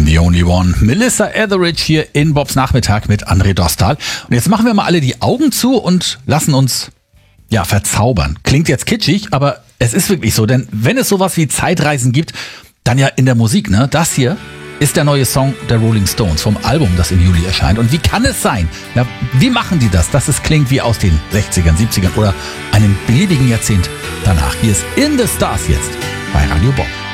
The Only One. Melissa Etheridge hier in Bobs Nachmittag mit André Dostal. Und jetzt machen wir mal alle die Augen zu und lassen uns, verzaubern. Klingt jetzt kitschig, aber es ist wirklich so. Denn wenn es sowas wie Zeitreisen gibt, dann ja in der Musik, ne? Das hier ist der neue Song der Rolling Stones vom Album, das im Juli erscheint. Und wie kann es sein? Ja, wie machen die das, dass es klingt wie aus den 60ern, 70ern oder einem beliebigen Jahrzehnt danach? Hier ist In the Stars jetzt bei Radio Bob.